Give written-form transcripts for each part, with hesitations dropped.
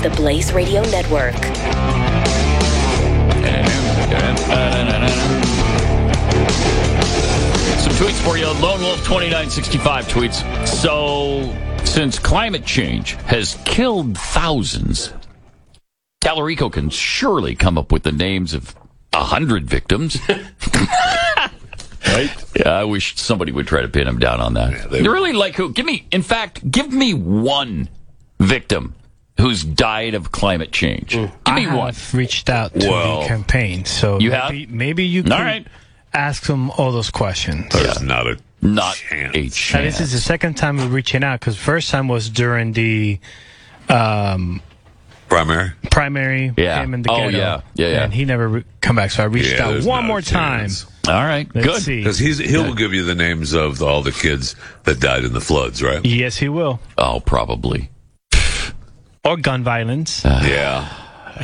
the Blaze Radio Network. Some tweets for you. Lone Wolf 2965 tweets. So, since climate change has killed thousands, Tallarico can surely come up with the names of 100 victims. Right? Yeah, I wish somebody would try to pin him down on that. Yeah, you really like who? Give me one victim who's died of climate change. Give me one. I've reached out to the campaign, so maybe you can ask them all those questions. There's not a chance. Now, this is the second time we're reaching out, because first time was during the primary, him in the ghetto. And he never come back, so I reached out one more time. All right, Let's good. Because he'll give you the names of all the kids that died in the floods, right? Yes, he will. Oh, probably. Or gun violence. Yeah.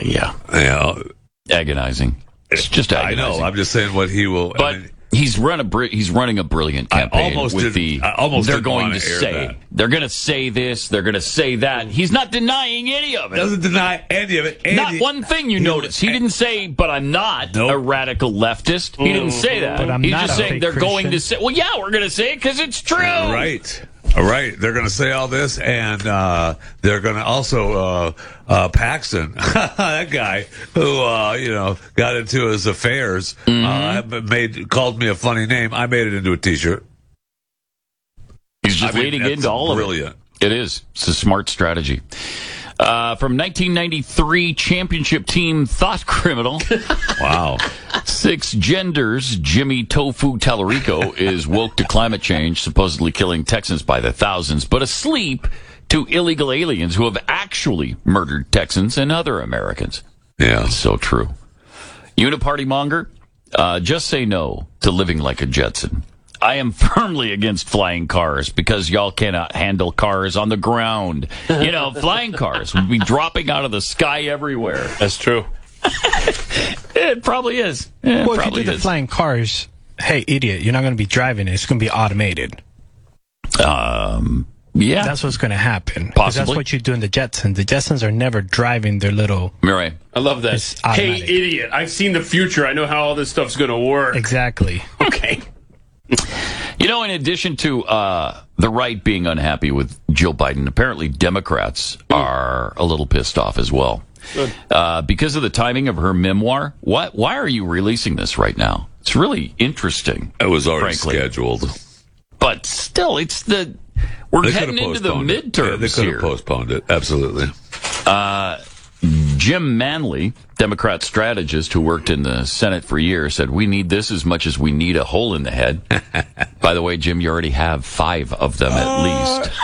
Agonizing. It's just agonizing. I know. I'm just saying what he will. But he's running a brilliant campaign. They're going to say this. They're going to say that. He's not denying any of it. Doesn't deny any of it. Not one thing you notice. He didn't say, but I'm not a radical leftist. He didn't say that. But He's just saying they're going to say, well, yeah, we're going to say it because it's true. Right. All right, they're going to say all this, and they're going to also Paxton, that guy who got into his affairs, called me a funny name. I made it into a T-shirt. He's just leading into all of it. Brilliant. It is. It's a smart strategy. From 1993 championship team Thought Criminal. Wow. 6 genders. Jimmy Tofu Tallarico is woke to climate change, supposedly killing Texans by the thousands, but asleep to illegal aliens who have actually murdered Texans and other Americans. Yeah. It's so true. Uniparty monger, just say no to living like a Jetson. I am firmly against flying cars because y'all cannot handle cars on the ground. Flying cars would be dropping out of the sky everywhere. That's true. It probably is. If you do the flying cars, hey, idiot, you're not going to be driving it. It's going to be automated. Yeah. That's what's going to happen. Possibly. That's what you do in the Jetsons. The Jetsons are never driving their little... Right. I love that. Hey, idiot, I've seen the future. I know how all this stuff's going to work. Exactly. Okay. In addition to the right being unhappy with Joe Biden, apparently Democrats are a little pissed off as well. Because of the timing of her memoir. Why are you releasing this right now? It's really interesting. It was already scheduled. But still, we're heading into the midterms. They could have postponed it. Absolutely. Jim Manley, Democrat strategist who worked in the Senate for years, said, we need this as much as we need a hole in the head. By the way, Jim, you already have 5 of them at least.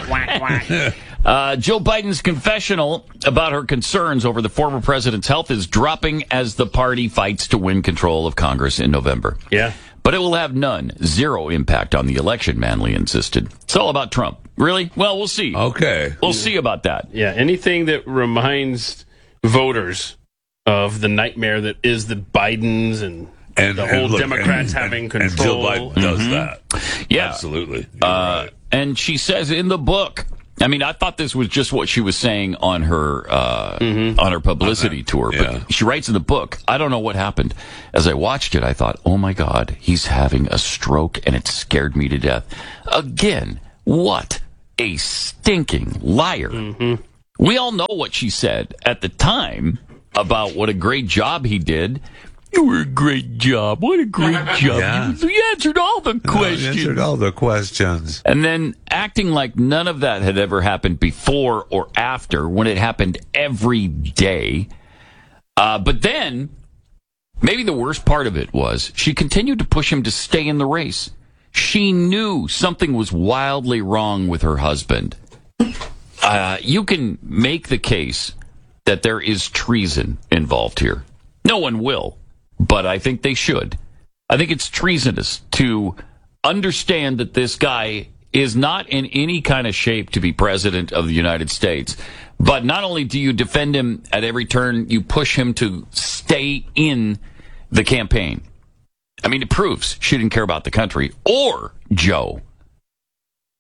Joe Biden's confessional about her concerns over the former president's health is dropping as the party fights to win control of Congress in November. Yeah. But it will have zero impact on the election, Manley insisted. It's all about Trump. Really? Well, we'll see. Okay. We'll see about that. Yeah, anything that reminds voters of the nightmare that is the Bidens and the whole Democrats having control. And Jill Biden does that. Yeah. Absolutely. And she says in the book, I thought this was just what she was saying on her publicity tour, but she writes in the book, I don't know what happened. As I watched it, I thought, oh my God, he's having a stroke, and it scared me to death. Again, what a stinking liar. Mm-hmm. We all know what she said at the time about what a great job he did. You were a great job. What a great job. Yeah. You answered all the questions. And then acting like none of that had ever happened before or after, when it happened every day. But then, maybe the worst part of it was, she continued to push him to stay in the race. She knew something was wildly wrong with her husband. You can make the case that there is treason involved here. No one will. But I think they should. I think it's treasonous to understand that this guy is not in any kind of shape to be president of the United States. But not only do you defend him at every turn, you push him to stay in the campaign. It proves she didn't care about the country or Joe.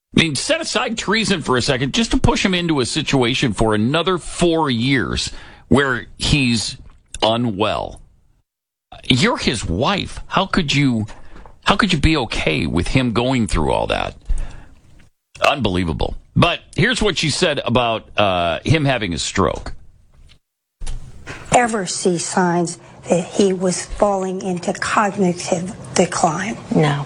I mean, set aside treason for a second, just to push him into a situation for another 4 years where he's unwell. You're his wife. How could you be okay with him going through all that? Unbelievable. But here's what she said about him having a stroke. Ever see signs that he was falling into cognitive decline? No.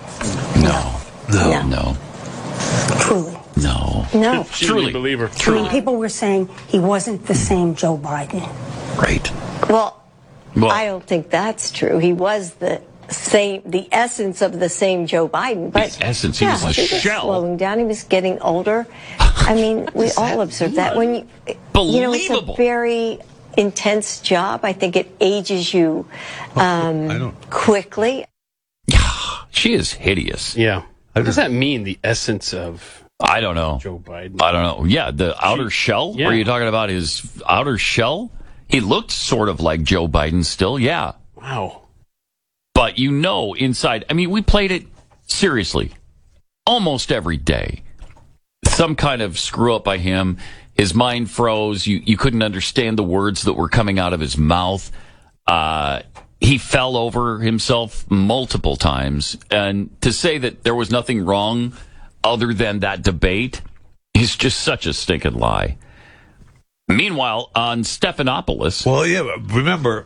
Truly. No. Truly. Believer. Truly. People were saying he wasn't the same Joe Biden. Right. Well, I don't think that's true. He was the essence of the same Joe Biden. But the essence, he was a shell. Slowing down. He was getting older. I mean, we all observe that. When it's a very intense job. I think it ages you quickly. She is hideous. Yeah. What does that mean, the essence of I don't know. Joe Biden? I don't know. Yeah, the outer shell? Yeah. Are you talking about his outer shell? He looked sort of like Joe Biden still, yeah. Wow. But inside, I mean, we played it seriously almost every day. Some kind of screw up by him. His mind froze. You couldn't understand the words that were coming out of his mouth. He fell over himself multiple times. And to say that there was nothing wrong other than that debate is just such a stinking lie. Meanwhile, on Stephanopoulos... Well, yeah, remember,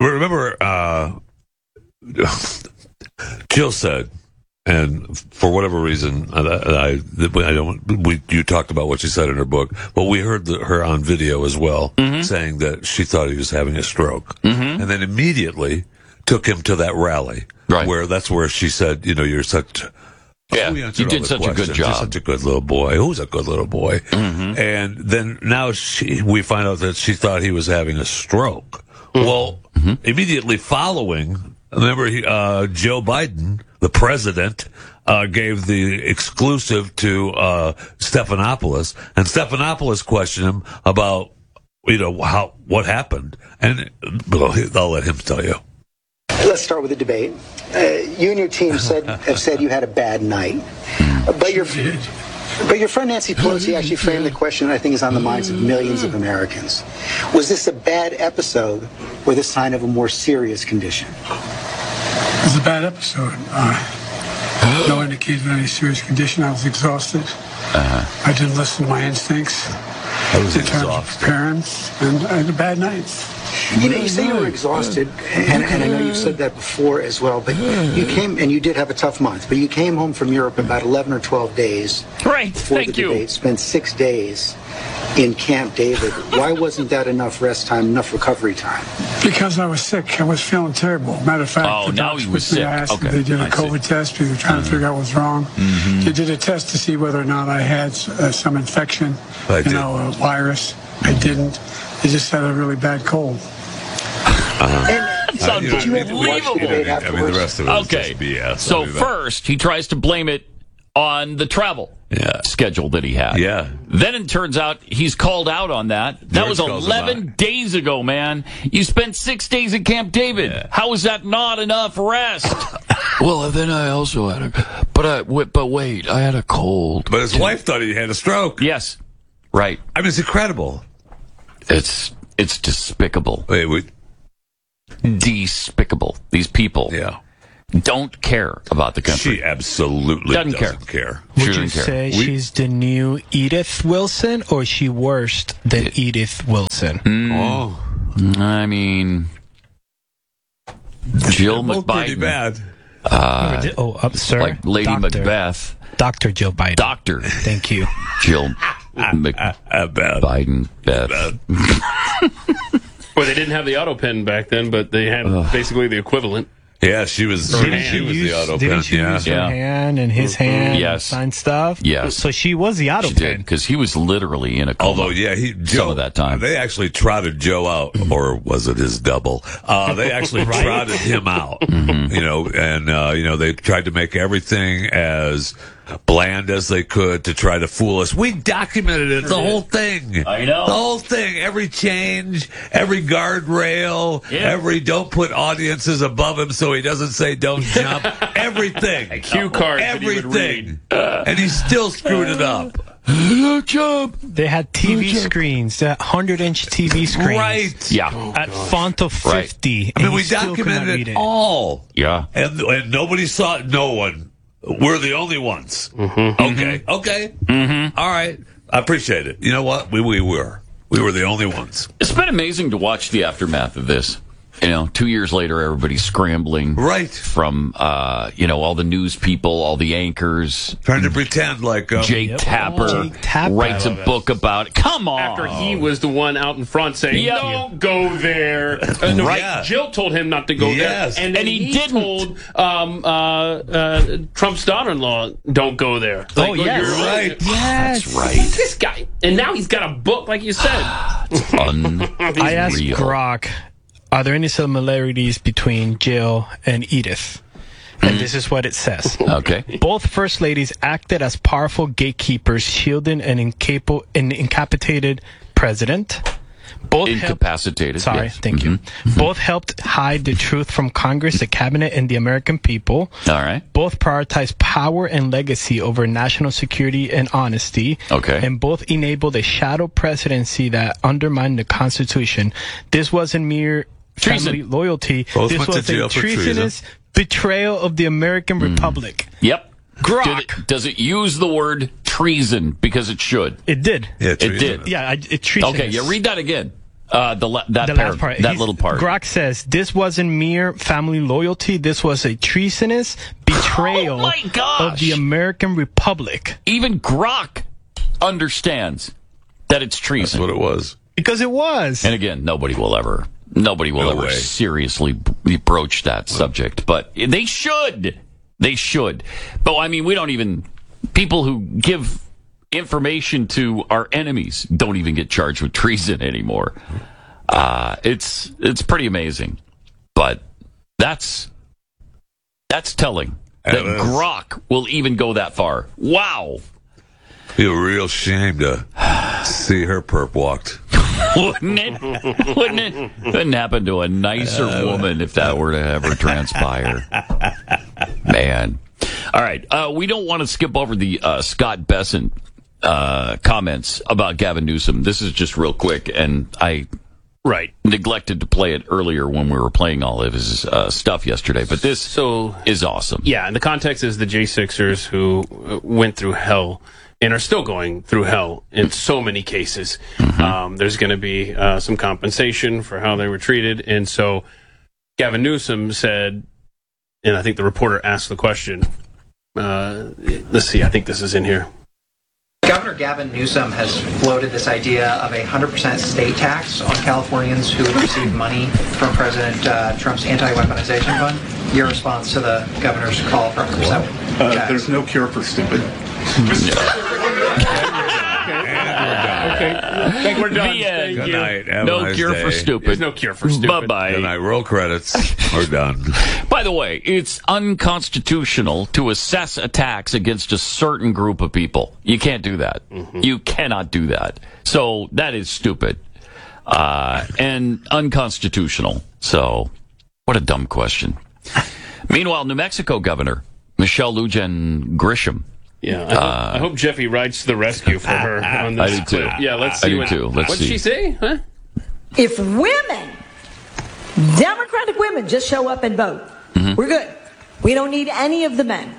Jill said, and for whatever reason, you talked about what she said in her book, but we heard her on video as well, saying that she thought he was having a stroke, and then immediately took him to that rally, right? That's where she said, you're such. Yeah, you did such a good job. You're such a good little boy. Who's a good little boy? And then now we find out that she thought he was having a stroke. Well, immediately following, remember, Joe Biden, the president, gave the exclusive to Stephanopoulos, and Stephanopoulos questioned him about, what happened, and I'll let him tell you. Let's start with the debate. You and your team have said you had a bad night, but your friend Nancy Pelosi actually framed the question that I think is on the minds of millions of Americans. Was this a bad episode or the sign of a more serious condition? It was a bad episode. No indication of any serious condition. I was exhausted. I didn't listen to my instincts. I was exhausted. Parents, and I had a bad night. You say you were exhausted, and I know you've said that before as well, but you came, and you did have a tough month, but you came home from Europe about 11 or 12 days. Right, thank you. Debate, spent 6 days in Camp David. Why wasn't that enough rest time, enough recovery time? Because I was sick. I was feeling terrible. Matter of fact, the now doctors he was sick. I asked if they did a COVID test. We were trying to figure out what was wrong. They did a test to see whether or not I had some infection, a virus. I didn't. They just had a really bad cold. It's unbelievable. The rest of it is just BS. So first, he tries to blame it on the travel schedule that he had. Yeah. Then it turns out he's called out on that. That was 11 days ago, man. You spent 6 days at Camp David. Yeah. How is that not enough rest? Well, then I also had but wait, I had a cold. But his wife thought he had a stroke. Yes. Right. I mean, it's incredible. It's despicable. Wait. Despicable. These people don't care about the country. She absolutely doesn't care. Would you say she's the new Edith Wilson, or is she worse than Edith Wilson? I mean, Jill McBiden. Pretty bad. Sir. Like Lady Macbeth. Dr. Jill Biden. Doctor. Thank you. Jill Biden. Beth. Well, they didn't have the auto pen back then, but they had basically the equivalent. Yeah, she was the auto pen. Didn't she use her hand and his hand and sign stuff? Yes. So she was the auto pen. Because he was literally in a coma. Although, some of that time. They actually trotted Joe out, or was it his double? They actually trotted him out, and they tried to make everything as bland as they could to try to fool us. We documented it, the whole thing. I know. The whole thing, every change, every guardrail, every don't put audiences above him so he doesn't say don't jump, everything. A cue card. Everything. And he still screwed it up. They had TV screens, 100-inch TV screens. Right. Yeah. At font of 50. Right. I mean, we documented it all. Yeah. And nobody saw it. No one. We're the only ones. Okay. All right. I appreciate it. You know what? We were. We were the only ones. It's been amazing to watch the aftermath of this. 2 years later, everybody's scrambling. Right. From, all the news people, all the anchors. Trying to pretend like... Jake Tapper writes a book about it. Come on! After he was the one out in front saying, don't go there. Jill told him not to go there. And he didn't. Told Trump's daughter-in-law, don't go there. You're right. Yes. That's right. Who's this guy? And now he's got a book, like you said. I asked Grok, are there any similarities between Jill and Edith? And this is what it says. Okay. Both first ladies acted as powerful gatekeepers, shielding an incapacitated president. Incapacitated. Thank you. Both helped hide the truth from Congress, the cabinet, and the American people. All right. Both prioritized power and legacy over national security and honesty. Okay. And both enabled a shadow presidency that undermined the Constitution. This wasn't mere family loyalty. Both this went was to jail a for treasonous betrayal of the American Republic. Yep. Grok. Does it use the word treason? Because it should. It did. Yeah, it did. Yeah, it treasonous. Okay, read that again. That last part. That little part. Grok says, this wasn't mere family loyalty. This was a treasonous betrayal of the American Republic. Even Grok understands that it's treason. That's what it was. Because it was. And again, nobody will ever seriously broach that subject. But they should. They should. But, I mean, people who give information to our enemies don't even get charged with treason anymore. It's pretty amazing. But that's telling that Grok will even go that far. Wow. Be a real shame to see her perp walked. Wouldn't it? Wouldn't it? Couldn't happen to a nicer woman if that were to ever transpire. Man. All right. We don't want to skip over the Scott Bessent comments about Gavin Newsom. This is just real quick, and I neglected to play it earlier when we were playing all of his stuff yesterday. But this is awesome. Yeah, and the context is the J6ers who went through hell and are still going through hell in so many cases. There's going to be some compensation for how they were treated. And so Gavin Newsom said, and I think the reporter asked the question, let's see, I think this is in here. Governor Gavin Newsom has floated this idea of a 100% state tax on Californians who receive money from President Trump's anti-weaponization fund. Your response to the governor's call for 100% tax? There's no cure for stupid. Okay. I think we're done. Good night. No cure for stupid. There's no cure for stupid. Bye-bye. Good night. Roll credits. We're done. By the way, it's unconstitutional to assess a tax against a certain group of people. You can't do that. You cannot do that. So that is stupid. And unconstitutional. So, what a dumb question. Meanwhile, New Mexico Governor Michelle Lujan Grisham. Yeah, I hope Jeffy rides to the rescue for her on this. I do too. Yeah, let's see. What did she say? Huh? If women, Democratic women, just show up and vote, we're good. We don't need any of the men.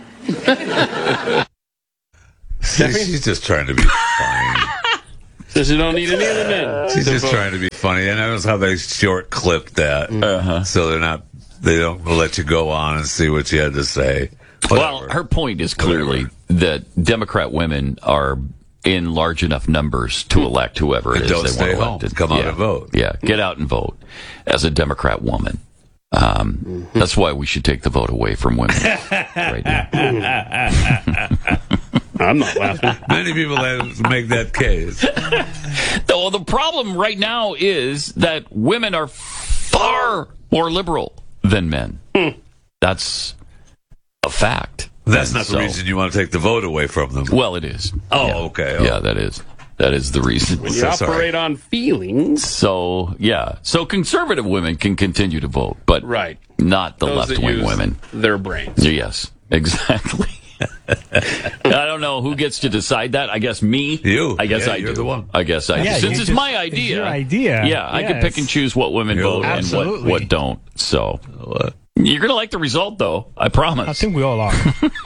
She's just trying to be funny. Says you don't need any of the men. She's just trying to be funny. And I know how they short clipped that, so they don't let you go on and see what you had to say. Whatever. Well, her point is clearly that Democrat women are in large enough numbers to elect whoever it is don't they stay want home. elected. Come out and vote. Yeah, get out and vote as a Democrat woman. That's why we should take the vote away from women right now. I'm not laughing. Many people make that case. Though the problem right now is that women are far more liberal than men. That's a fact. That's not the reason you want to take the vote away from them. Well, it is. Oh, yeah. okay. Oh. Yeah, that is the reason. When you operate on feelings. So conservative women can continue to vote, but not the left-wing women. Their brains. Yes, exactly. I don't know who gets to decide that. I guess me. You. I guess you're the one. I guess I do. Since it's my idea. It's your idea. Yeah, I can pick and choose what women vote and what don't. So you're going to like the result, though. I promise. I think we all are.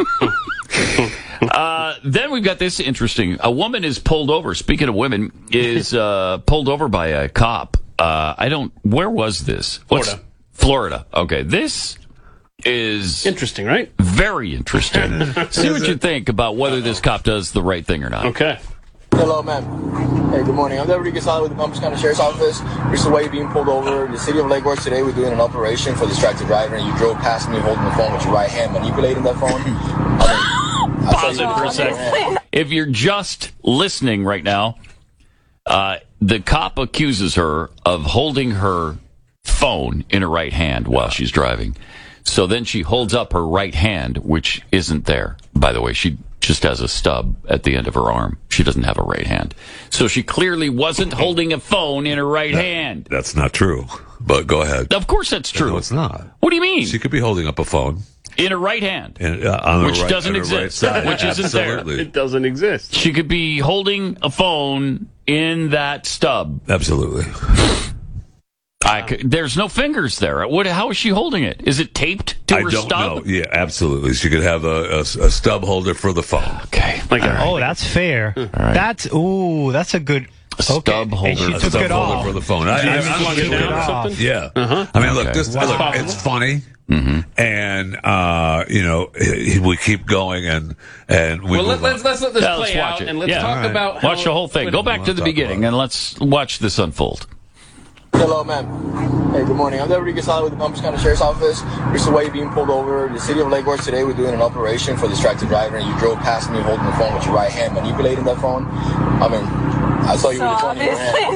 Then we've got this interesting. A woman is pulled over. Speaking of women, is pulled over by a cop. Where was this? Florida. Okay. This is interesting, right? Very interesting. See what you think about whether this cop does the right thing or not. Okay. Hello, ma'am. Hey, good morning. I'm Deputy Gasala with the Palm Beach County Sheriff's Office. Recently, why you're being pulled over. The city of Lake Worth today, we're doing an operation for distracted driver, and you drove past me holding the phone with your right hand, manipulating that phone. Pause it for a second. If you're just listening right now, the cop accuses her of holding her phone in her right hand while she's driving. So then she holds up her right hand, which isn't there. By the way, she just has a stub at the end of her arm. She doesn't have a right hand. So she clearly wasn't holding a phone in her right hand. That's not true. But go ahead. Of course that's true. No, it's not. What do you mean? She could be holding up a phone. In her right hand. Which doesn't exist. Which isn't there. It doesn't exist. She could be holding a phone in that stub. Absolutely. There's no fingers there. How is she holding it? Is it taped to her stub? I don't know. Yeah, absolutely. She could have a stub holder for the phone. Okay. That's fair. All right. That's a good stub holder. And she took it off for the phone. Plug it down or something? Yeah. Uh-huh. I mean, look, it's funny. Mm-hmm. And we keep going and we let's let this play out it. And let's talk about watch the whole thing. Go back to the beginning and let's watch this unfold. Hello, ma'am. Hey, good morning. I'm Deputy Gasala with the Palm Beach County Sheriff's Office. Recently, why you're being pulled over. The city of Lake Worth today, we're doing an operation for distracted driver, and you drove past me holding the phone with your right hand, manipulating that phone. I mean, I saw you with the phone in your hand.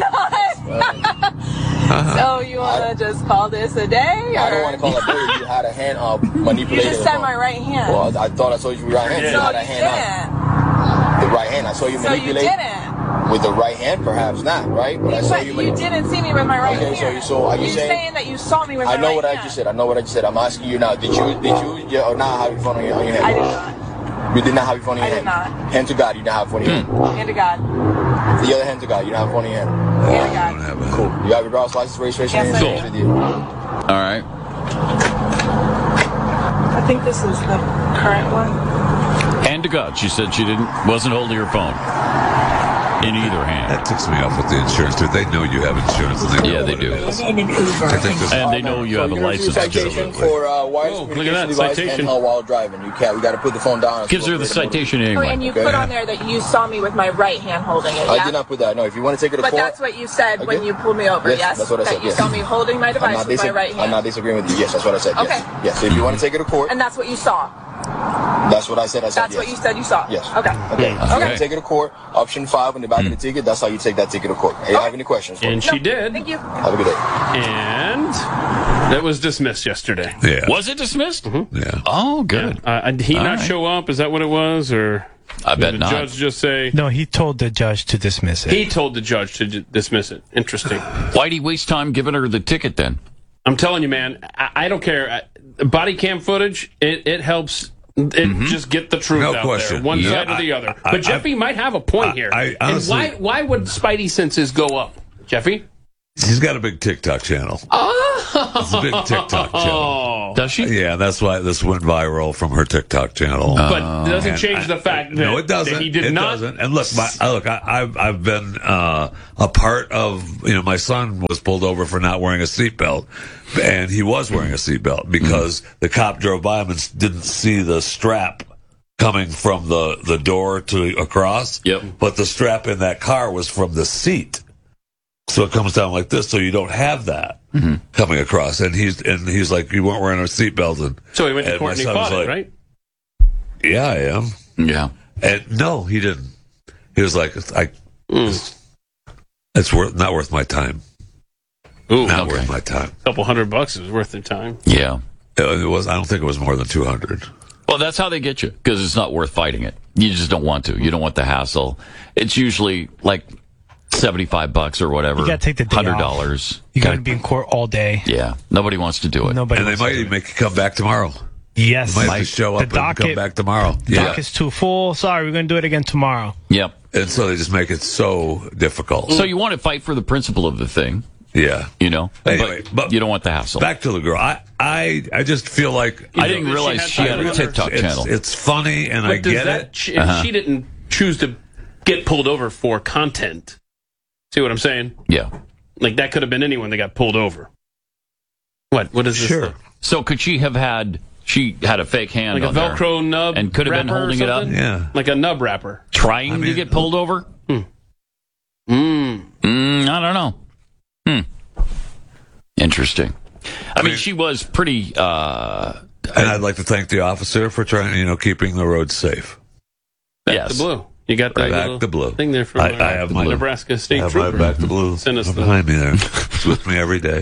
Not. So you want to just call this a day? Or? I don't want to call it a day. You had a hand up manipulating. You just said my right hand. Well, I thought I saw you with your right hand. So you had a hand up. The right hand. I saw you manipulate. So you didn't. With the right hand, perhaps not, right? But I saw you. You didn't see me with my right hand. So are you saying that you saw me with my right hand? I know what I just said. I'm asking you now. Did you or not have your phone on your hand? I did not. You did not have your phone in your hand? I did not. Hand to God, you didn't have your phone in your hand? Hand to God. The other hand to God, you don't have your phone in your hand? Hand to God. Cool. You have your driver's license, registration? Yes, I do. With you? All right. I think this is the current one. Hand to God. She said she wasn't holding her phone in either hand. That ticks me off with the insurance, too. They know you have insurance. And they do. And they know you have a license. Citation for wireless communication device and while driving. We got to put the phone down. Gives her the citation anyway. And you put on there that you saw me with my right hand holding it. I did not put that. No, if you want to take it to court. But that's what you said when you pulled me over. Yes, that's what I said. That you saw me holding my device with my right hand. I'm not disagreeing with you. Yes, that's what I said. Okay. Yes. So if you want to take it to court. And that's what you saw. That's what I said. That's what you said you saw. Yes. Okay. Okay. If you want to take it to court, option 5 on the back of the ticket. That's how you take that ticket to court. Do you have any questions? And she did. Thank you. Have a good day. And that was dismissed yesterday. Yeah. Was it dismissed? Mm-hmm. Yeah. Oh, good. Did he not show up? Is that what it was, or? I bet did not. The judge just say? No, he told the judge to dismiss it. He told the judge to dismiss it. Interesting. Why'd he waste time giving her the ticket then? I'm telling you, man. I don't care. Body cam footage. It helps. Just get the truth out there, one side or the other. But Jeffy might have a point here. Honestly, and why would Spidey senses go up, Jeffy? She's got a big TikTok channel. It's a big TikTok channel. Does she? Yeah, that's why this went viral from her TikTok channel. But it doesn't change the fact that, no, it doesn't. That he did not. Doesn't. And look, I've been a part of. My son was pulled over for not wearing a seatbelt, and he was wearing a seatbelt because the cop drove by him and didn't see the strap coming from the door to across. Yep. But the strap in that car was from the seat. So it comes down like this, so you don't have that coming across. And he's like, you weren't wearing a seatbelt. And so he went to court and he fought it, right? Yeah, I am. Yeah. And no, he didn't. He was like, it's not worth my time. Not worth my time. A couple $100 is worth their time. Yeah. It was. I don't think it was more than $200. Well, that's how they get you, because it's not worth fighting it. You just don't want to. You don't want the hassle. It's usually like $75 or whatever. You got to take the day $100. off. You got to be in court all day. Yeah, nobody wants to do it. And they might even make you come back tomorrow. Yes. They might show up and come back tomorrow. The docket's too full. Sorry, we're going to do it again tomorrow. Yep. And so they just make it so difficult. So you want to fight for the principle of the thing. Yeah. You know? Anyway, but you don't want the hassle. Back to the girl. I just feel like... I didn't realize she had a TikTok channel. It's funny, and I get it. She didn't choose to get pulled over for content. See what I'm saying? Yeah. Like, that could have been anyone that got pulled over. What is this? Sure. So could she have had... She had a fake hand like on a Velcro nub and could have been holding it up? Yeah. Like a nub wrapper. Trying to get pulled over? I don't know. Interesting. I mean, she was pretty... and I'd like to thank the officer for trying, keeping the roads safe. Back to blue. You got that Back to blue. thing there from I have my Nebraska State I have Trooper. my Back to blue behind me there. It's with me every day.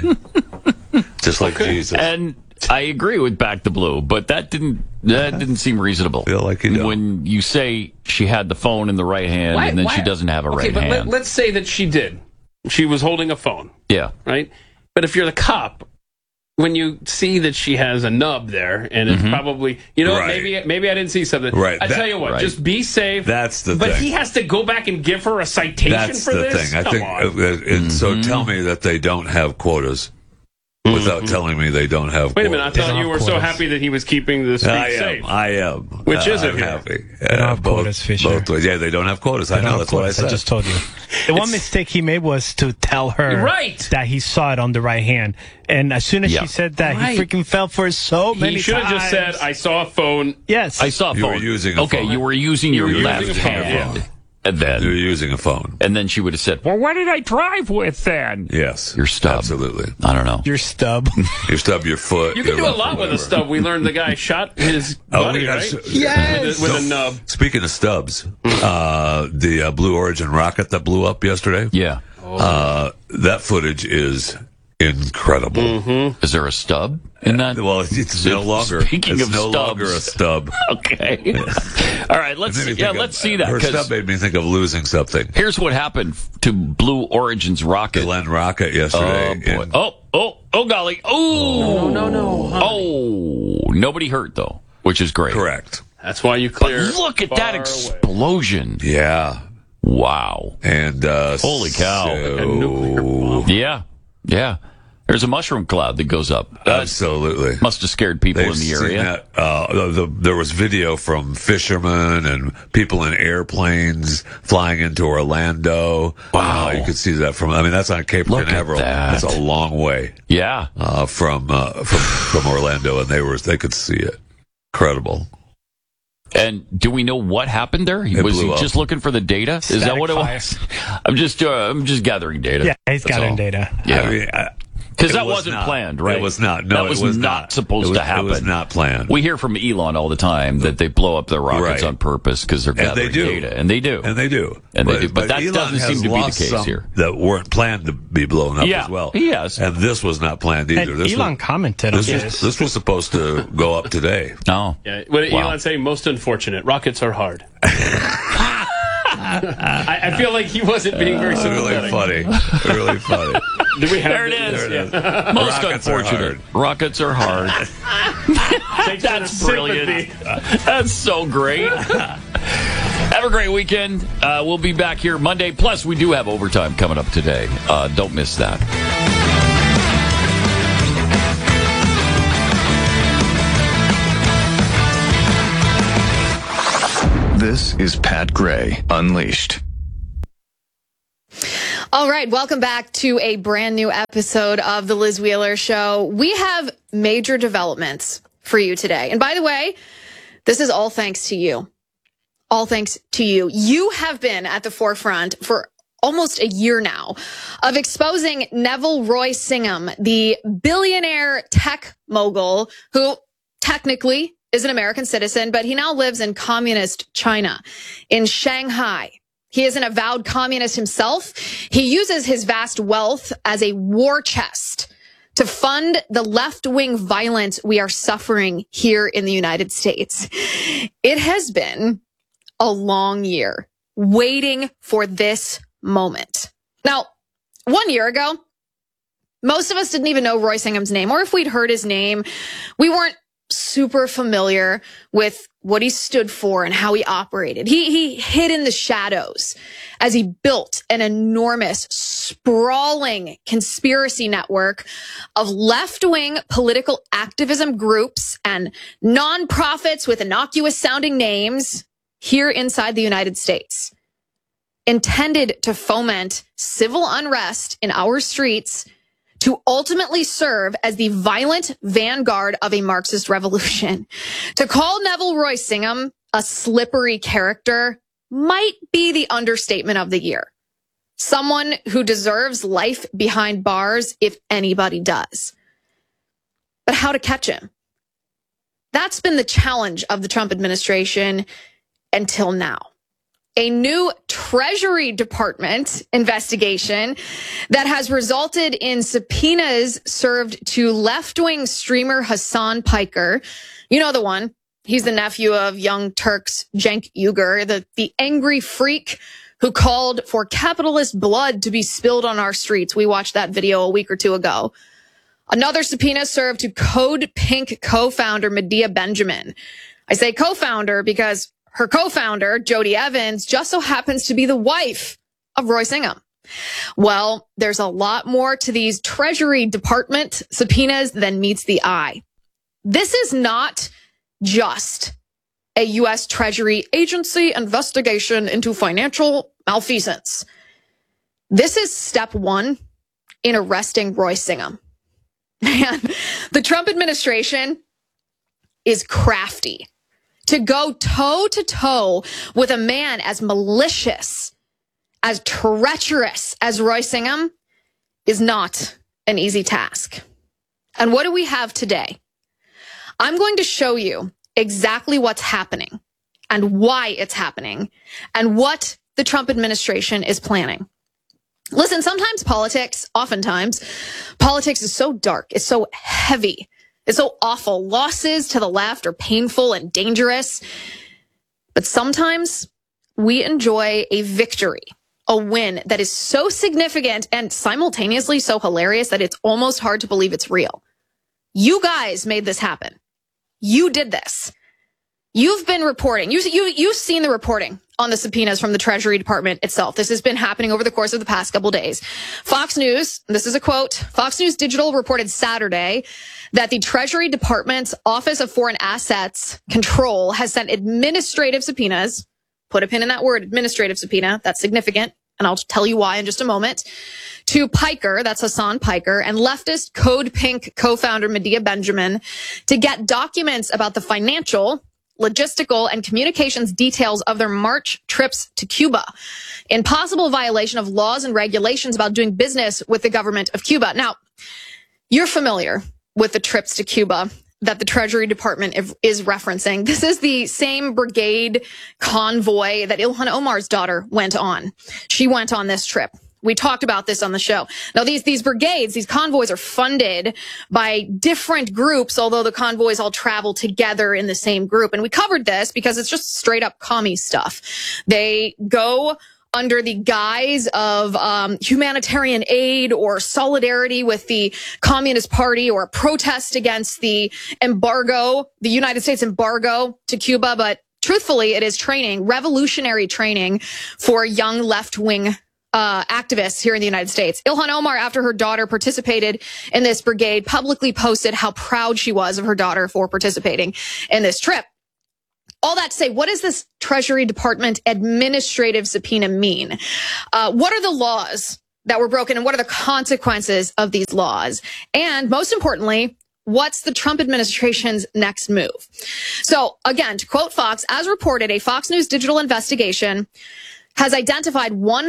Just like Jesus. And I agree with Back to Blue, but that didn't seem reasonable. Feel like you don't. When you say she had the phone in the right hand and then she doesn't have a right hand. Let's say that she did. She was holding a phone. Yeah. Right? But if you're the cop, when you see that she has a nub there, and it's probably, maybe I didn't see something. Right. I tell you what, just be safe. That's the thing. But he has to go back and give her a citation for this? That's the thing. Come on. So tell me that they don't have quotas without telling me they don't have quotas. Wait a minute, I thought you were so happy that he was keeping the streets safe. I am. Which is it I'm here? happy. They don't have quotas, Fisher. Both ways. Yeah, they don't have quotas. I know, that's what I said. I just told you. The one mistake he made was to tell her that he saw it on the right hand. And as soon as she said that, he freaking fell for it so many times. He should have just said, I saw a phone. Yes. I saw a phone. You were using a phone. You were using your left using a phone, hand. yeah. And then you were using a phone. And then she would have said, well, what did I drive with then? Yes. Your stub. Absolutely. I don't know. Your stub. You stub your foot. You can do a lot with a stub. We learned the guy shot his buddy, right? Yes. With a nub. Speaking of stubs, the Blue Origin rocket that blew up yesterday. Yeah. That footage is incredible. Is there a stub in that? Well, it's no longer. Speaking it's of no stubs. longer a stub. Okay. All right. Let's see that. Her stub made me think of losing something. Here's what happened to Blue Origin's rocket. Glenn rocket yesterday. Oh boy. Oh golly. Oh no. Oh, nobody hurt though, which is great. Correct. That's why you clear. But look at that explosion. Yeah. Wow. And holy cow. Like a nuclear bomb. Yeah. There's a mushroom cloud that goes up. Absolutely. Must have scared people in the area. That. There was video from fishermen and people in airplanes flying into Orlando. Wow. You could see that that's on Cape Canaveral. That's a long way. Yeah. From Orlando, and they could see it. Incredible. And do we know what happened there? Was he just looking for the data? Is that what it was? I'm just gathering data. Yeah, he's gathering data. Yeah. Because that wasn't planned, right? It was not. No, that was not supposed to happen. It was not planned. We hear from Elon all the time that they blow up their rockets on purpose because they're gathering data. And they do. And they do. But that Elon doesn't seem to be the case here. That weren't planned to be blown up as well. He has. And this was not planned either. And Elon commented on this. This was supposed to go up today. No. Yeah. What did Elon say? Most unfortunate. Rockets are hard. I feel like he wasn't being very sympathetic. Really funny. Do we have there it is. Yeah. Most unfortunate. Rockets are hard. That's brilliant. That's so great. Have a great weekend. We'll be back here Monday. Plus, we do have overtime coming up today. Don't miss that. This is Pat Gray Unleashed. All right, welcome back to a brand new episode of The Liz Wheeler Show. We have major developments for you today. And by the way, this is all thanks to you. All thanks to you. You have been at the forefront for almost a year now of exposing Neville Roy Singham, the billionaire tech mogul who technically is an American citizen, but he now lives in communist China, in Shanghai. He is an avowed communist himself. He uses his vast wealth as a war chest to fund the left-wing violence we are suffering here in the United States. It has been a long year waiting for this moment. Now, 1 year ago, most of us didn't even know Roy Singham's name, or if we'd heard his name, we weren't super familiar with what he stood for and how he operated. He hid in the shadows as he built an enormous, sprawling conspiracy network of left-wing political activism groups and nonprofits with innocuous sounding names here inside the United States, intended to foment civil unrest in our streets to ultimately serve as the violent vanguard of a Marxist revolution. To call Neville Roy Singham a slippery character might be the understatement of the year. Someone who deserves life behind bars if anybody does. But how to catch him? That's been the challenge of the Trump administration until now. A new Treasury Department investigation that has resulted in subpoenas served to left-wing streamer Hasan Piker. You know the one. He's the nephew of Young Turk's Cenk Uygur, the angry freak who called for capitalist blood to be spilled on our streets. We watched that video a week or two ago. Another subpoena served to Code Pink co-founder Medea Benjamin. I say co-founder because her co-founder, Jody Evans, just so happens to be the wife of Roy Singham. Well, there's a lot more to these Treasury Department subpoenas than meets the eye. This is not just a U.S. Treasury agency investigation into financial malfeasance. This is step one in arresting Roy Singham. Man, the Trump administration is crafty. To go toe-to-toe with a man as malicious, as treacherous as Roy Singham is not an easy task. And what do we have today? I'm going to show you exactly what's happening and why it's happening and what the Trump administration is planning. Listen, oftentimes, politics is so dark, it's so heavy, it's so awful. Losses to the left are painful and dangerous. But sometimes we enjoy a victory, a win that is so significant and simultaneously so hilarious that it's almost hard to believe it's real. You guys made this happen. You did this. You've been reporting. You've seen the reporting on the subpoenas from the Treasury Department itself. This has been happening over the course of the past couple days. Fox News, this is a quote, Fox News Digital reported Saturday that the Treasury Department's Office of Foreign Assets Control has sent administrative subpoenas. Put a pin in that word, administrative subpoena. That's significant. And I'll tell you why in just a moment. To Piker, that's Hasan Piker, and leftist Code Pink co-founder Medea Benjamin to get documents about the financial, logistical, and communications details of their March trips to Cuba in possible violation of laws and regulations about doing business with the government of Cuba. Now, you're familiar with the trips to Cuba that the Treasury Department is referencing. This is the same brigade convoy that Ilhan Omar's daughter went on. She went on this trip. We talked about this on the show. Now, these brigades, these convoys are funded by different groups, although the convoys all travel together in the same group. And we covered this because it's just straight up commie stuff. They go under the guise of humanitarian aid or solidarity with the Communist Party or a protest against the embargo, the United States embargo to Cuba. But truthfully, it is training, revolutionary training for young left-wing activists here in the United States. Ilhan Omar, after her daughter participated in this brigade, publicly posted how proud she was of her daughter for participating in this trip. All that to say, what does this Treasury Department administrative subpoena mean? What are the laws that were broken and what are the consequences of these laws? And most importantly, what's the Trump administration's next move? So again, to quote Fox, as reported, a Fox News digital investigation has identified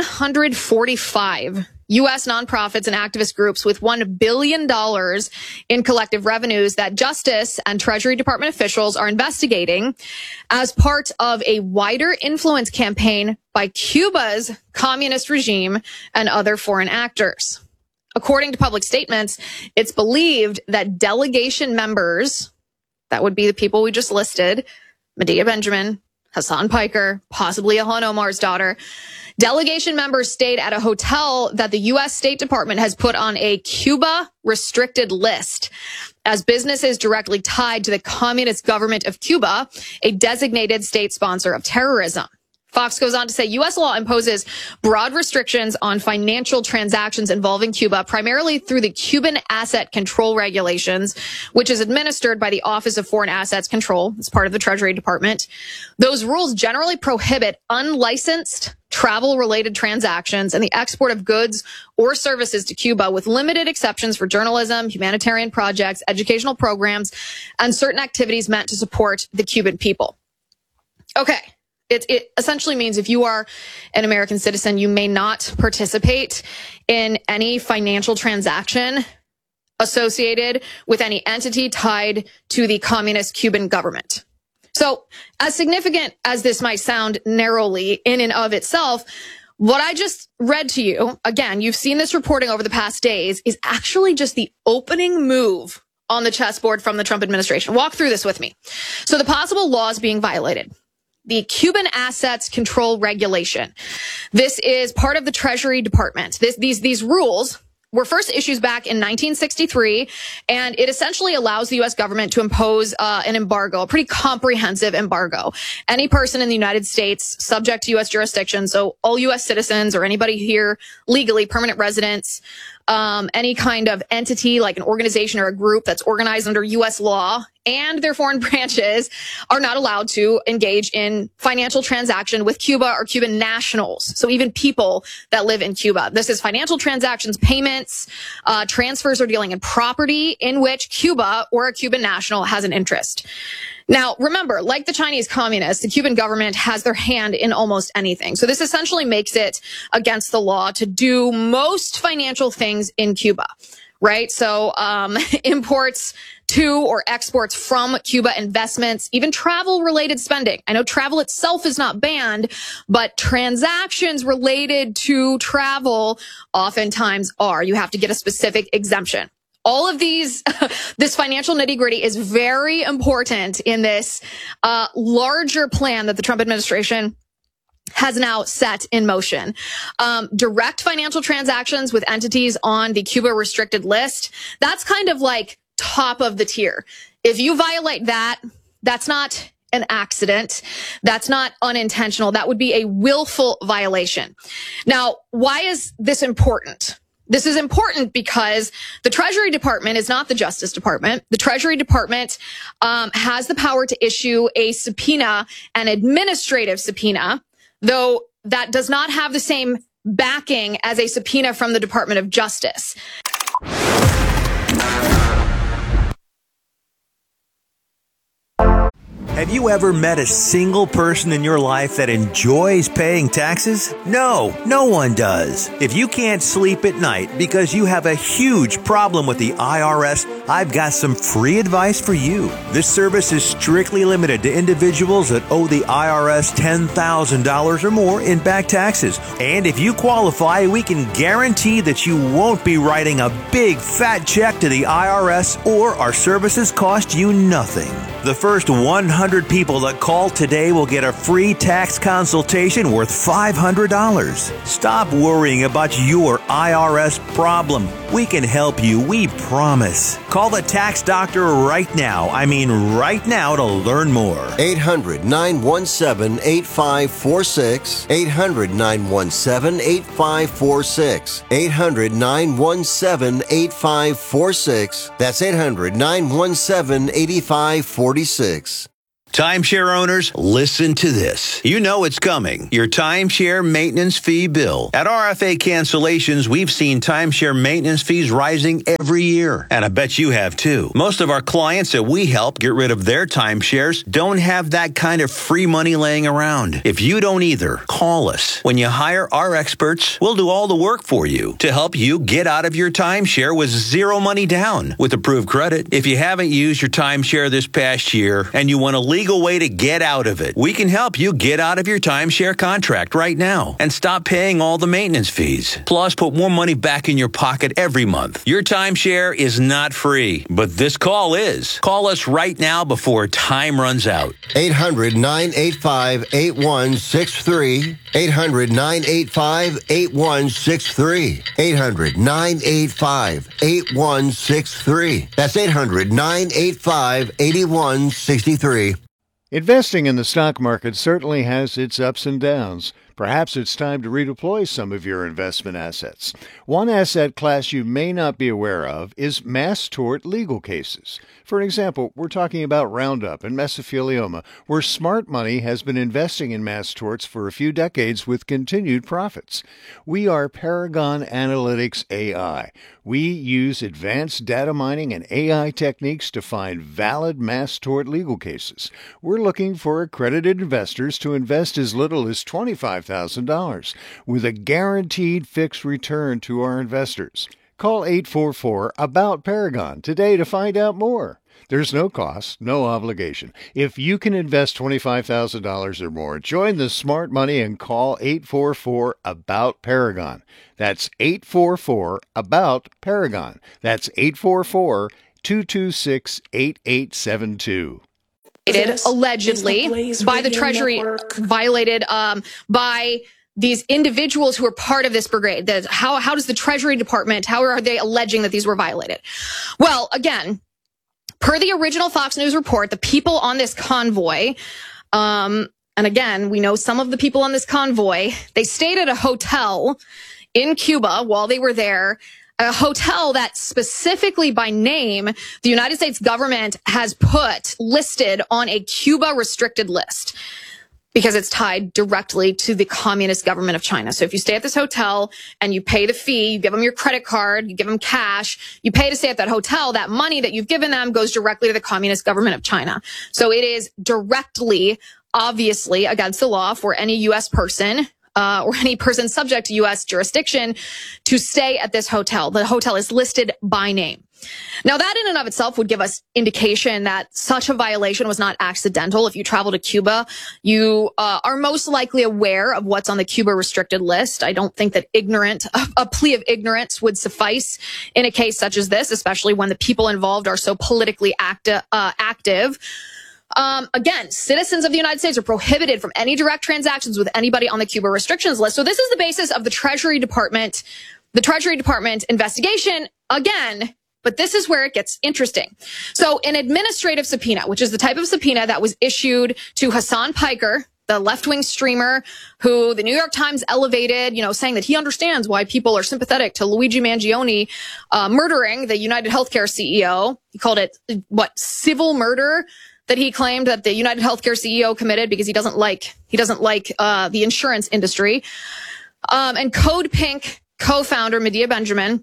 145 U.S. nonprofits and activist groups with $1 billion in collective revenues that Justice and Treasury Department officials are investigating as part of a wider influence campaign by Cuba's communist regime and other foreign actors. according to public statements, it's believed that delegation members, that would be the people we just listed, Medea Benjamin, Hassan Piker, possibly Ilhan Omar's daughter, delegation members stayed at a hotel that the U.S. State Department has put on a Cuba restricted list as businesses directly tied to the Communist government of Cuba, a designated state sponsor of terrorism. Fox goes on to say U.S. law imposes broad restrictions on financial transactions involving Cuba, primarily through the Cuban Asset Control Regulations, which is administered by the Office of Foreign Assets Control. It's part of the Treasury Department. Those rules generally prohibit unlicensed travel-related transactions and the export of goods or services to Cuba, with limited exceptions for journalism, humanitarian projects, educational programs, and certain activities meant to support the Cuban people. Okay. It essentially means if you are an American citizen, you may not participate in any financial transaction associated with any entity tied to the communist Cuban government. So as significant as this might sound narrowly in and of itself, what I just read to you, again, you've seen this reporting over the past days, is actually just the opening move on the chessboard from the Trump administration. Walk through this with me. So the possible laws being violated. The Cuban Assets Control Regulation. This is part of the Treasury Department. These rules were first issued back in 1963, and it essentially allows the U.S. government to impose an embargo, a pretty comprehensive embargo. Any person in the United States subject to U.S. jurisdiction, so all U.S. citizens or anybody here legally, permanent residents, any kind of entity like an organization or a group that's organized under U.S. law and their foreign branches are not allowed to engage in financial transaction with Cuba or Cuban nationals. So even people that live in Cuba. This is financial transactions, payments, transfers or dealing in property in which Cuba or a Cuban national has an interest. Now, remember, like the Chinese communists, the Cuban government has their hand in almost anything. So this essentially makes it against the law to do most financial things in Cuba, right? So imports to or exports from Cuba, investments, even travel-related spending. I know travel itself is not banned, but transactions related to travel oftentimes are. You have to get a specific exemption. All of these, this financial nitty-gritty is very important in this larger plan that the Trump administration has now set in motion. Direct financial transactions with entities on the Cuba restricted list, that's kind of like top of the tier. If you violate that, that's not an accident. That's not unintentional. That would be a willful violation. Now, why is this important? This is important because the Treasury Department is not the Justice Department. The Treasury Department has the power to issue a subpoena, an administrative subpoena, though that does not have the same backing as a subpoena from the Department of Justice. Have you ever met a single person in your life that enjoys paying taxes? No, no one does. If you can't sleep at night because you have a huge problem with the IRS, I've got some free advice for you. This service is strictly limited to individuals that owe the IRS $10,000 or more in back taxes. And if you qualify, we can guarantee that you won't be writing a big fat check to the IRS, or our services cost you nothing. The first 100 people that call today will get a free tax consultation worth $500. Stop worrying about your IRS problem. We can help you, we promise. Call the tax doctor right now. I mean right now, to learn more. 800-917-8546. 800-917-8546. 800-917-8546. That's 800-917-8546. Timeshare owners, listen to this. You know it's coming. Your timeshare maintenance fee bill. At RFA Cancellations, we've seen timeshare maintenance fees rising every year. And I bet you have too. Most of our clients that we help get rid of their timeshares don't have that kind of free money laying around. If you don't either, call us. When you hire our experts, we'll do all the work for you to help you get out of your timeshare with zero money down with approved credit. If you haven't used your timeshare this past year and you want to legally legal way to get out of it. We can help you get out of your timeshare contract right now and stop paying all the maintenance fees. Plus, put more money back in your pocket every month. Your timeshare is not free, but this call is. Call us right now before time runs out. 800-985-8163. 800-985-8163. 800-985-8163. That's 800-985-8163. Investing in the stock market certainly has its ups and downs. Perhaps it's time to redeploy some of your investment assets. One asset class you may not be aware of is mass tort legal cases. For example, we're talking about Roundup and mesothelioma, where smart money has been investing in mass torts for a few decades with continued profits. We are Paragon Analytics AI. We use advanced data mining and AI techniques to find valid mass tort legal cases. We're looking for accredited investors to invest as little as $25,000 with a guaranteed fixed return to our investors. Call 844-ABOUT-PARAGON today to find out more. There's no cost, no obligation. If you can invest $25,000 or more, join the smart money and call 844-ABOUT-PARAGON. That's 844-ABOUT-PARAGON. That's 844-226-8872. Allegedly by the Treasury, violated by these individuals who are part of this brigade. How does the Treasury Department, how are they alleging that these were violated? Well, again, per the original Fox News report, the people on this convoy, and again, we know some of the people on this convoy, they stayed at a hotel in Cuba while they were there, a hotel that specifically by name, the United States government has listed on a Cuba restricted list, because it's tied directly to the Communist government of China. So if you stay at this hotel and you pay the fee, you give them your credit card, you give them cash, you pay to stay at that hotel, that money that you've given them goes directly to the Communist government of China. So it is directly, obviously, against the law for any U.S. person or any person subject to U.S. jurisdiction to stay at this hotel. The hotel is listed by name. Now, that in and of itself would give us indication that such a violation was not accidental. If you travel to Cuba, you are most likely aware of what's on the Cuba restricted list. I don't think that a plea of ignorance would suffice in a case such as this, especially when the people involved are so politically active. Again, citizens of the United States are prohibited from any direct transactions with anybody on the Cuba restrictions list. So this is the basis of the Treasury Department investigation again. But this is where it gets interesting. So an administrative subpoena, which is the type of subpoena that was issued to Hassan Piker, the left-wing streamer who the New York Times elevated, saying that he understands why people are sympathetic to Luigi Mangione murdering the United Healthcare CEO. He called it, civil murder that he claimed that the United Healthcare CEO committed because he doesn't like the insurance industry. And Code Pink co-founder Medea Benjamin.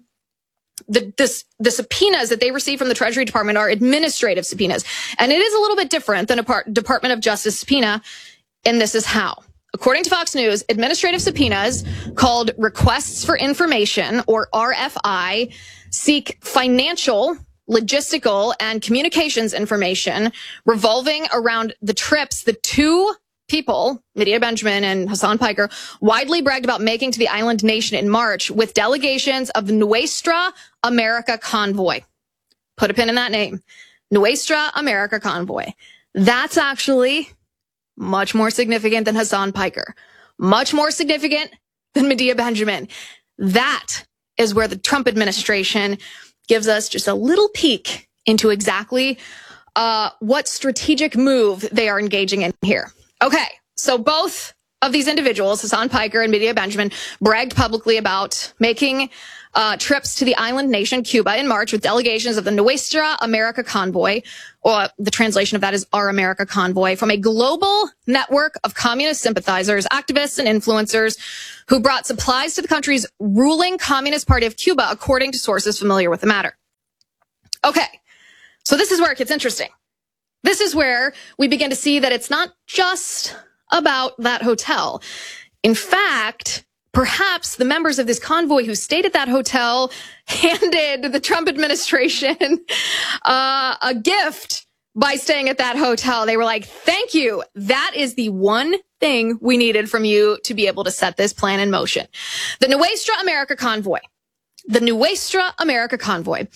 The subpoenas that they receive from the Treasury Department are administrative subpoenas. And it is a little bit different than a Department of Justice subpoena, and this is how. According to Fox News, administrative subpoenas called requests for information, or RFI, seek financial, logistical, and communications information revolving around the trips the two people, Medea Benjamin and Hassan Piker, widely bragged about making to the island nation in March with delegations of the Nuestra America Convoy. Put a pin in that name. Nuestra America Convoy. That's actually much more significant than Hassan Piker. Much more significant than Medea Benjamin. That is where the Trump administration gives us just a little peek into exactly what strategic move they are engaging in here. Okay, so both of these individuals, Hassan Piker and Medea Benjamin, bragged publicly about making trips to the island nation, Cuba, in March with delegations of the Nuestra America Convoy, or the translation of that is Our America Convoy, from a global network of communist sympathizers, activists, and influencers who brought supplies to the country's ruling Communist Party of Cuba, according to sources familiar with the matter. Okay, so this is where it gets interesting. This is where we begin to see that it's not just about that hotel. In fact, perhaps the members of this convoy who stayed at that hotel handed the Trump administration a gift by staying at that hotel. They were like, thank you. That is the one thing we needed from you to be able to set this plan in motion. The Nuestra America Convoy. The Nuestra America Convoy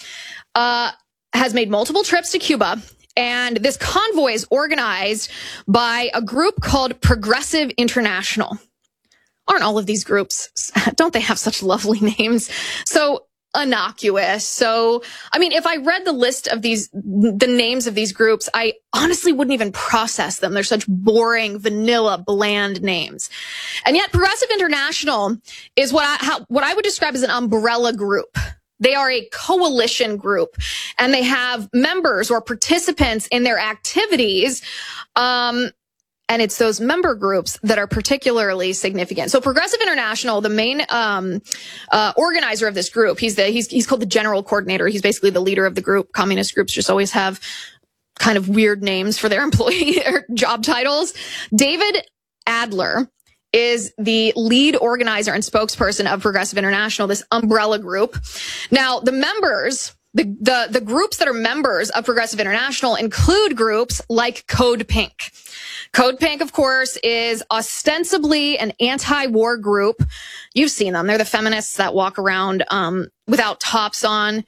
has made multiple trips to Cuba, and this convoy is organized by a group called Progressive International. Aren't all of these groups, don't they have such lovely names? So innocuous. So, I mean, if I read the list of the names of these groups, I honestly wouldn't even process them. They're such boring, vanilla, bland names. And yet Progressive International is what I would describe as an umbrella group. They are a coalition group, and they have members or participants in their activities. And it's those member groups that are particularly significant. So Progressive International, the main organizer of this group, he's called the general coordinator. He's basically the leader of the group. Communist groups just always have kind of weird names for their employee or job titles. David Adler is the lead organizer and spokesperson of Progressive International, this umbrella group. Now, the members, the groups that are members of Progressive International include groups like Code Pink. Code Pink, of course, is ostensibly an anti-war group. You've seen them. They're the feminists that walk around without tops on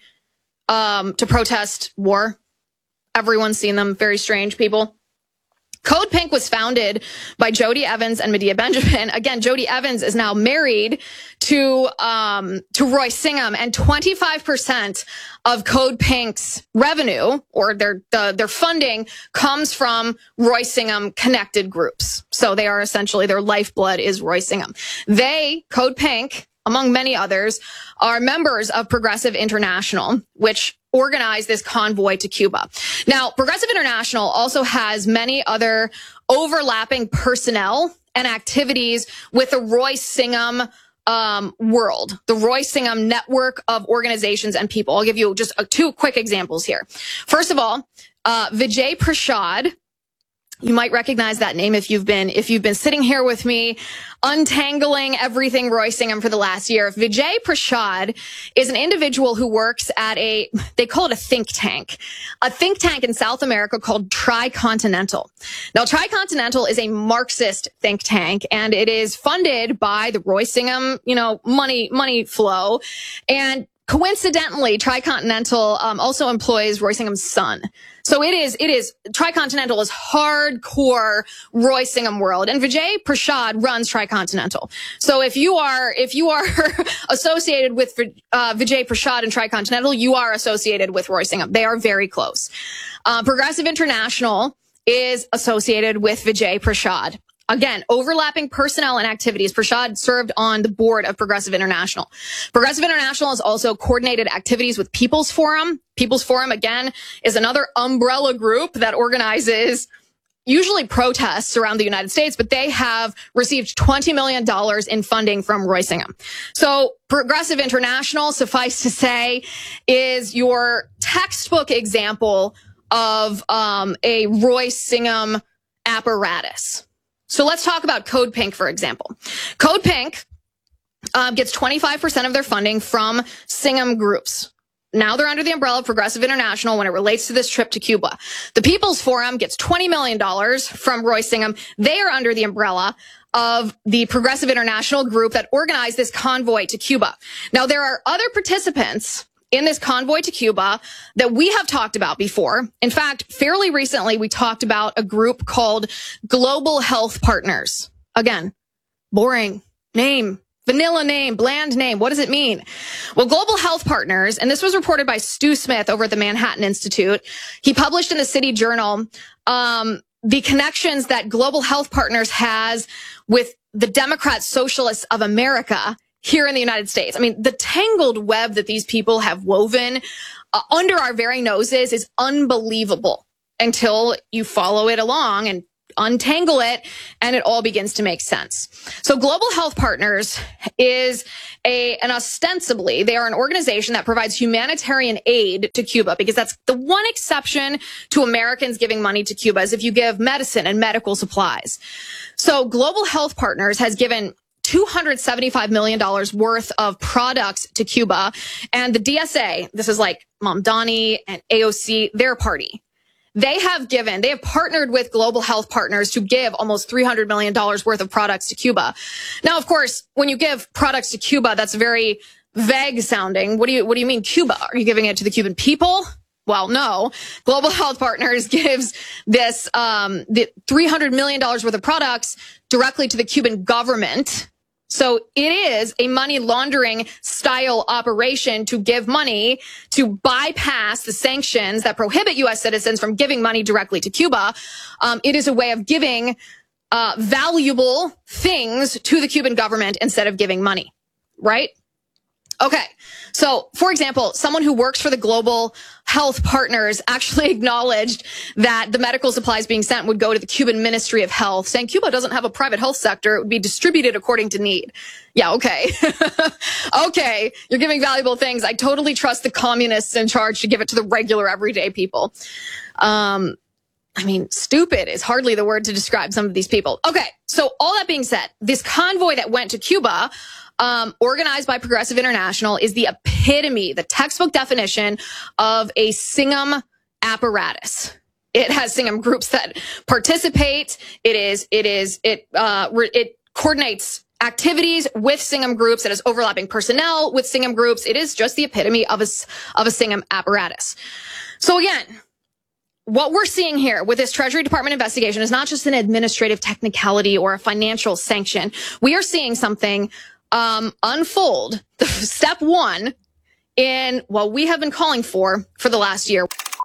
to protest war. Everyone's seen them. Very strange people. Code Pink was founded by Jody Evans and Medea Benjamin. Again, Jody Evans is now married to Roy Singham, and 25% of Code Pink's revenue or their funding comes from Roy Singham connected groups. So they are essentially, their lifeblood is Roy Singham. They, Code Pink, among many others, are members of Progressive International, which organize this convoy to Cuba. Now, Progressive International also has many other overlapping personnel and activities with the Roy Singham world, the Roy Singham network of organizations and people. I'll give you just two quick examples here. First of all, Vijay Prashad. You might recognize that name if you've been sitting here with me, untangling everything Roy Singham for the last year. Vijay Prashad is an individual who works at they call it a think tank in South America called Tricontinental. Now, Tricontinental is a Marxist think tank, and it is funded by the Roy Singham, money flow. And coincidentally, Tricontinental also employs Roy Singham's son. So it is Tricontinental is hardcore Roy Singham world, and Vijay Prashad runs Tricontinental. So if you are associated with Vijay Prashad and Tricontinental, you are associated with Roy Singham. They are very close. Progressive International is associated with Vijay Prashad. Again, overlapping personnel and activities. Prashad served on the board of Progressive International. Progressive International has also coordinated activities with People's Forum. People's Forum, again, is another umbrella group that organizes usually protests around the United States, but they have received $20 million in funding from Roy Singham. So Progressive International, suffice to say, is your textbook example of a Roy Singham apparatus. So let's talk about Code Pink, for example. Code Pink gets 25% of their funding from Singham groups. Now they're under the umbrella of Progressive International when it relates to this trip to Cuba. The People's Forum gets $20 million from Roy Singham. They are under the umbrella of the Progressive International group that organized this convoy to Cuba. Now, there are other participants in this convoy to Cuba that we have talked about before. In fact, fairly recently, we talked about a group called Global Health Partners. Again, boring name, vanilla name, bland name. What does it mean? Well, Global Health Partners, and this was reported by Stu Smith over at the Manhattan Institute. He published in the City Journal the connections that Global Health Partners has with the Democrat Socialists of America here in the United States. I mean, the tangled web that these people have woven under our very noses is unbelievable until you follow it along and untangle it, and it all begins to make sense. So Global Health Partners is an ostensibly, they are an organization that provides humanitarian aid to Cuba, because that's the one exception to Americans giving money to Cuba, is if you give medicine and medical supplies. So Global Health Partners has given $275 million worth of products to Cuba. And the DSA, this is like Mamdani and AOC, their party. they have partnered with Global Health Partners to give almost $300 million worth of products to Cuba. Now, of course, when you give products to Cuba, that's very vague sounding. What do you mean Cuba? Are you giving it to the Cuban people? Well, no. Global Health Partners gives this the $300 million worth of products directly to the Cuban government. So it is a money laundering style operation to give money to bypass the sanctions that prohibit U.S. citizens from giving money directly to Cuba. It is a way of giving valuable things to the Cuban government instead of giving money, right? Okay. So, for example, someone who works for the Global Health Partners actually acknowledged that the medical supplies being sent would go to the Cuban Ministry of Health, saying Cuba doesn't have a private health sector. It would be distributed according to need. Yeah, okay. Okay, you're giving valuable things. I totally trust the communists in charge to give it to the regular everyday people. I mean, stupid is hardly the word to describe some of these people. Okay, so all that being said, this convoy that went to Cuba, organized by Progressive International, is the epitome, the textbook definition of a Singham apparatus. It has Singham groups that participate. It coordinates activities with Singham groups. It has overlapping personnel with Singham groups. It is just the epitome of a Singham apparatus. So again, what we're seeing here with this Treasury Department investigation is not just an administrative technicality or a financial sanction. We are seeing something unfold, step one, in what we have been calling for the last year.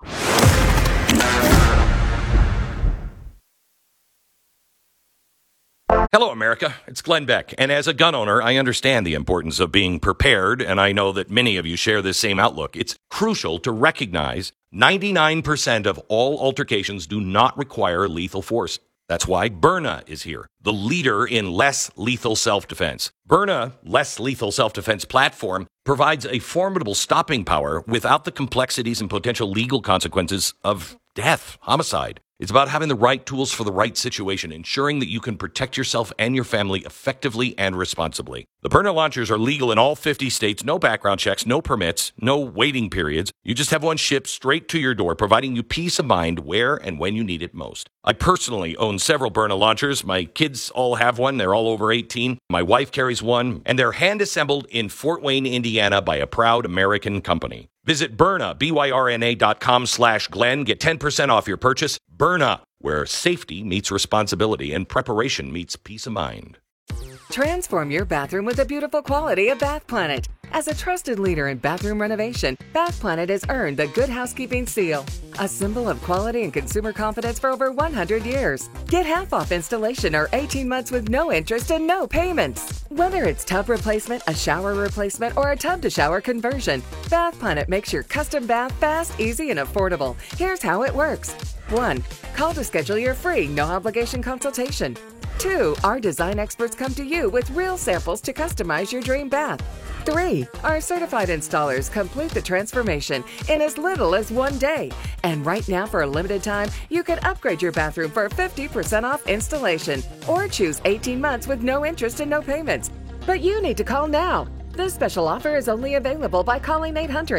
Hello, America. It's Glenn Beck. And as a gun owner, I understand the importance of being prepared, and I know that many of you share this same outlook. It's crucial to recognize 99% of all altercations do not require lethal force. That's why Byrna is here, the leader in less lethal self-defense. Byrna, less lethal self-defense platform, provides a formidable stopping power without the complexities and potential legal consequences of death, homicide. It's about having the right tools for the right situation, ensuring that you can protect yourself and your family effectively and responsibly. The Byrna launchers are legal in all 50 states, no background checks, no permits, no waiting periods. You just have one shipped straight to your door, providing you peace of mind where and when you need it most. I personally own several Byrna launchers. My kids all have one. They're all over 18. My wife carries one, and they're hand-assembled in Fort Wayne, Indiana by a proud American company. Visit Byrna, BYRNA.com/Glenn. Get 10% off your purchase. Byrna, where safety meets responsibility and preparation meets peace of mind. Transform your bathroom with the beautiful quality of Bath Planet. As a trusted leader in bathroom renovation, Bath Planet has earned the Good Housekeeping Seal, a symbol of quality and consumer confidence for over 100 years. Get half off installation or 18 months with no interest and no payments. Whether it's tub replacement, a shower replacement, or a tub-to-shower conversion, Bath Planet makes your custom bath fast, easy, and affordable. Here's how it works. 1. Call to schedule your free, no-obligation consultation. 2. Our design experts come to you with real samples to customize your dream bath. 3. Our certified installers complete the transformation in as little as 1 day. And right now, for a limited time, you can upgrade your bathroom for 50% off installation or choose 18 months with no interest and no payments. But you need to call now. This special offer is only available by calling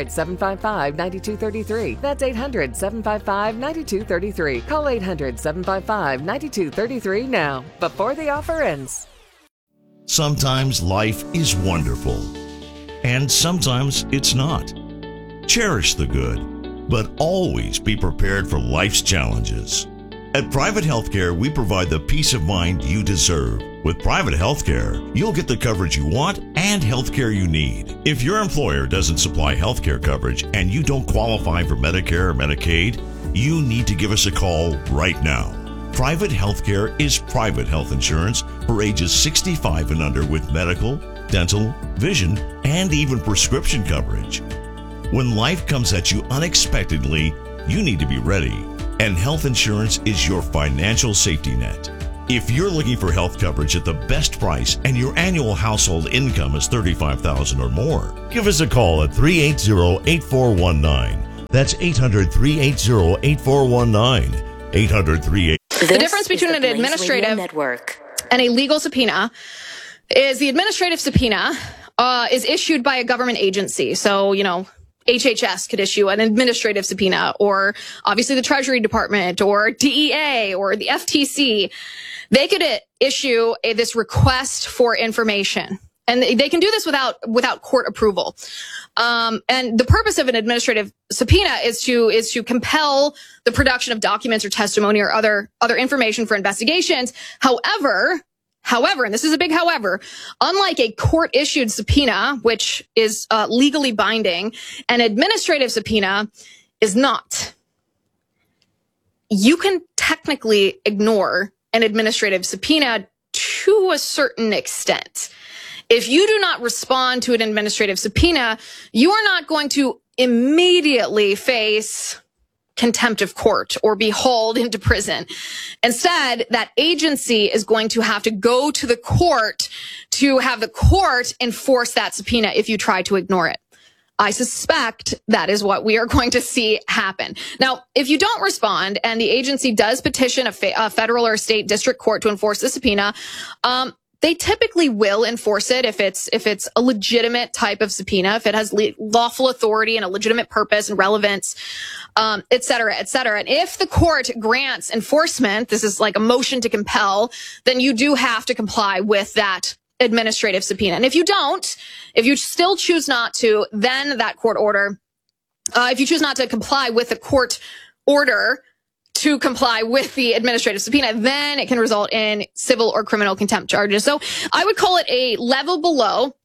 800-755-9233. That's 800-755-9233. Call 800-755-9233 now, before the offer ends. Sometimes life is wonderful, and sometimes it's not. Cherish the good, but always be prepared for life's challenges. At Private Healthcare, we provide the peace of mind you deserve. With Private Healthcare, you'll get the coverage you want and healthcare you need. If your employer doesn't supply healthcare coverage and you don't qualify for Medicare or Medicaid, you need to give us a call right now. Private Healthcare is private health insurance for ages 65 and under with medical, dental, vision, and even prescription coverage. When life comes at you unexpectedly, you need to be ready. And health insurance is your financial safety net. If you're looking for health coverage at the best price and your annual household income is $35,000 or more, give us a call at 380-8419. That's 800-380-8419. 800-380. The difference between an administrative and a legal subpoena is the administrative subpoena is issued by a government agency. So, HHS could issue an administrative subpoena, or obviously the Treasury Department, or DEA, or the FTC. They could issue this request for information. And they can do this without court approval. And the purpose of an administrative subpoena is to compel the production of documents or testimony or other information for investigations. However, and this is a big however, unlike a court-issued subpoena, which is legally binding, an administrative subpoena is not. You can technically ignore an administrative subpoena to a certain extent. If you do not respond to an administrative subpoena, you are not going to immediately face contempt of court or be hauled into prison. Instead, that agency is going to have to go to the court to have the court enforce that subpoena if you try to ignore it. I suspect that is what we are going to see happen. Now, if you don't respond and the agency does petition a federal or state district court to enforce the subpoena, they typically will enforce it if it's a legitimate type of subpoena, if it has lawful authority and a legitimate purpose and relevance, et cetera, et cetera. And if the court grants enforcement, this is like a motion to compel, then you do have to comply with that administrative subpoena. And if you don't, if you still choose not to, then that court order, if you choose not to comply with the court order to comply with the administrative subpoena, then it can result in civil or criminal contempt charges. So I would call it a level below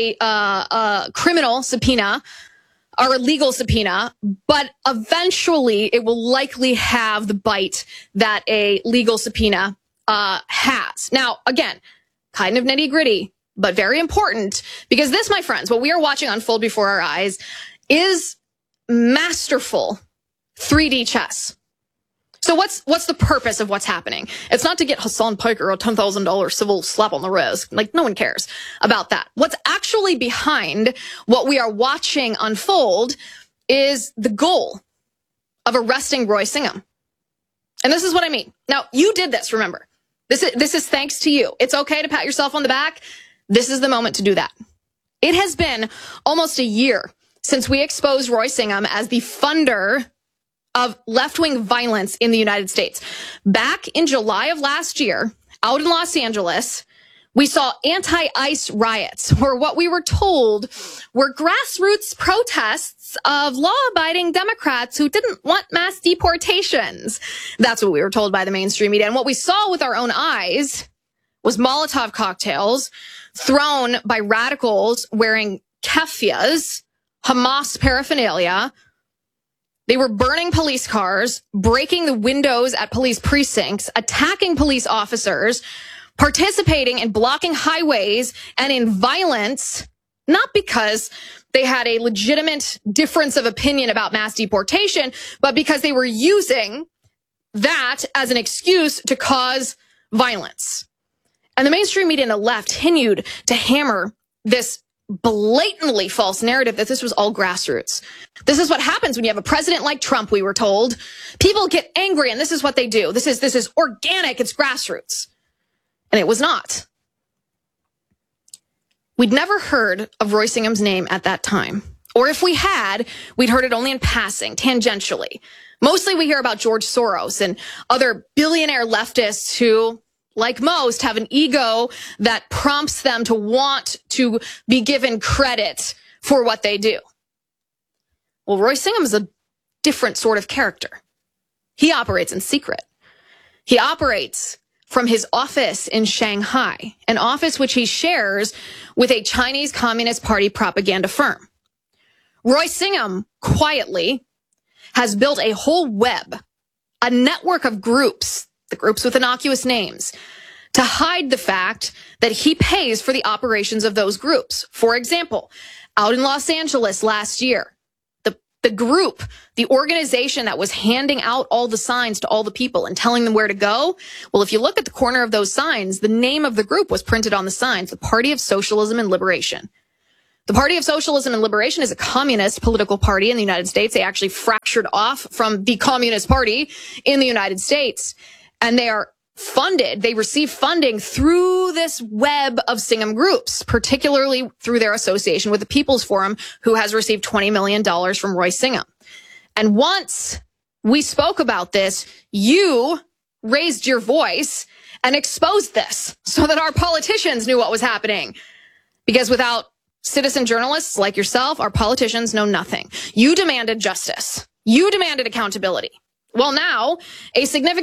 a criminal subpoena or a legal subpoena, but eventually it will likely have the bite that a legal subpoena has. Now, again, kind of nitty gritty, but very important, because this, my friends, what we are watching unfold before our eyes is masterful 3D chess. So what's the purpose of what's happening? It's not to get Hassan Piker a $10,000 civil slap on the wrist. Like, no one cares about that. What's actually behind what we are watching unfold is the goal of arresting Roy Singham. And this is what I mean. Now, you did this, remember. This is thanks to you. It's okay to pat yourself on the back. This is the moment to do that. It has been almost a year since we exposed Roy Singham as the funder of left-wing violence in the United States. Back in July of last year, out in Los Angeles, we saw anti-ICE riots, or what we were told were grassroots protests of law-abiding Democrats who didn't want mass deportations. That's what we were told by the mainstream media. And what we saw with our own eyes was Molotov cocktails thrown by radicals wearing keffiyehs, Hamas paraphernalia. They were burning police cars, breaking the windows at police precincts, attacking police officers, participating in blocking highways and in violence, not because they had a legitimate difference of opinion about mass deportation, but because they were using that as an excuse to cause violence. And the mainstream media and the left continued to hammer this blatantly false narrative that this was all grassroots. This is what happens when you have a president like Trump, we were told. People get angry, and this is what they do. This is organic, it's grassroots. And it was not. We'd never heard of Roy Singham's name at that time. Or if we had, we'd heard it only in passing, tangentially. Mostly we hear about George Soros and other billionaire leftists who, like most, have an ego that prompts them to want to be given credit for what they do. Well, Roy Singham is a different sort of character. He operates in secret. He operates from his office in Shanghai, an office which he shares with a Chinese Communist Party propaganda firm. Roy Singham quietly has built a whole web, a network of groups, the groups with innocuous names, to hide the fact that he pays for the operations of those groups. For example, out in Los Angeles last year, the group, the organization that was handing out all the signs to all the people and telling them where to go, well, if you look at the corner of those signs, the name of the group was printed on the signs, the Party of Socialism and Liberation. The Party of Socialism and Liberation is a communist political party in the United States. They actually fractured off from the Communist Party in the United States, and they are they receive funding through this web of Singham groups, particularly through their association with the People's Forum, who has received $20 million from Roy Singham. And once we spoke about this, you raised your voice and exposed this so that our politicians knew what was happening. Because without citizen journalists like yourself, our politicians know nothing. You demanded justice. You demanded accountability. Well, now, a significant